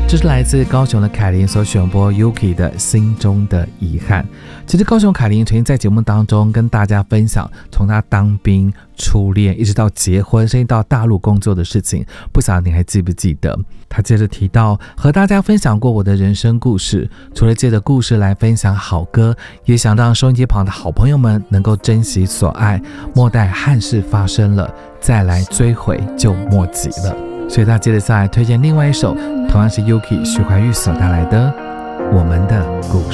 这是来自高雄的凯琳所选播 Yuki 的心中的遗憾。其实高雄凯琳曾经在节目当中跟大家分享从她当兵、初恋一直到结婚甚至到大陆工作的事情，不晓得你还记不记得。她接着提到和大家分享过我的人生故事，除了借着故事来分享好歌，也想让收音机旁的好朋友们能够珍惜所爱，莫待憾事发生了再来追悔就莫及了。所以他接着下来推荐另外一首同样是 Yuki 徐怀钰所带来的我们的故事。